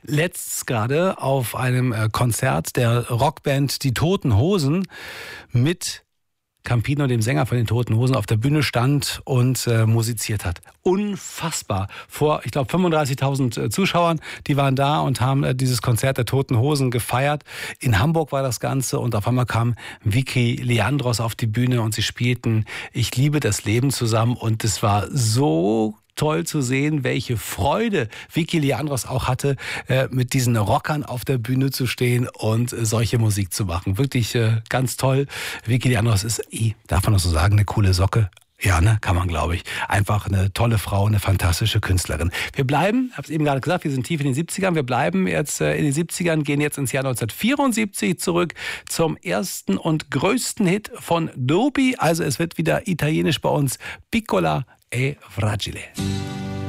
Letzt gerade auf einem Konzert der Rockband Die Toten Hosen mit Campino, dem Sänger von den Toten Hosen, auf der Bühne stand und musiziert hat. Unfassbar. Vor, ich glaube, 35.000 Zuschauern, die waren da und haben dieses Konzert der Toten Hosen gefeiert. In Hamburg war das Ganze und auf einmal kam Vicky Leandros auf die Bühne und sie spielten Ich liebe das Leben zusammen und es war so toll zu sehen, welche Freude Vicky Leandros auch hatte, mit diesen Rockern auf der Bühne zu stehen und solche Musik zu machen. Wirklich ganz toll. Vicky Leandros ist, darf man das so sagen, eine coole Socke. Ja, ne, kann man, glaube ich. Einfach eine tolle Frau, eine fantastische Künstlerin. Wir bleiben, habe es eben gerade gesagt, wir sind tief in den 70ern. Wir bleiben jetzt in den 70ern, gehen jetzt ins Jahr 1974 zurück zum ersten und größten Hit von Dopi. Also es wird wieder italienisch bei uns. Piccola e fragile.